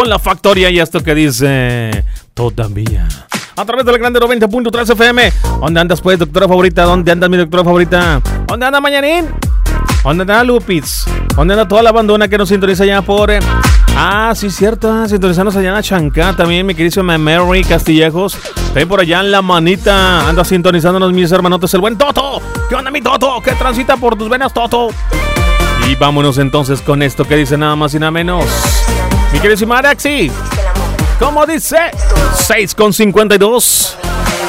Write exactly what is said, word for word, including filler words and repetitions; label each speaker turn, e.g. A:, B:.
A: con la Factoría y esto que dice todavía. A través de la grande noventa punto tres F M. ¿Dónde andas pues, doctora favorita? ¿Dónde anda mi doctora favorita? ¿Dónde anda Mañanín? ¿Dónde anda Lupitz? ¿Dónde anda toda la bandona que nos sintoniza allá por... Eh? Ah, sí, cierto, ah, sintonizándonos allá en la Chancá. También mi queridísima Mary Castillejos. También por allá en La Manita. Anda sintonizándonos mis hermanotes, el buen Toto. ¿Qué onda mi Toto? ¿Qué transita por tus venas, Toto? Y vámonos entonces con esto que dice nada más y nada menos mi queridísima Araxi. ¿Cómo dice? seis con cincuenta y dos.